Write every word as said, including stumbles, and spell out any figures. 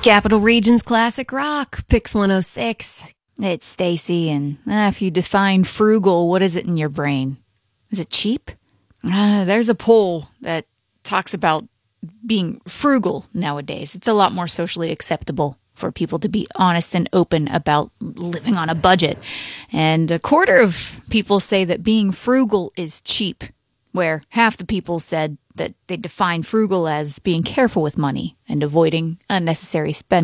Capital Regions Classic Rock, Pix one oh six. It's Stacy, and uh, if you define frugal, what is it in your brain? Is it cheap? Uh, there's a poll that talks about being frugal nowadays. It's a lot more socially acceptable for people to be honest and open about living on a budget. And a quarter of people say that being frugal is cheap, where half the people said that they define frugal as being careful with money and avoiding unnecessary spending.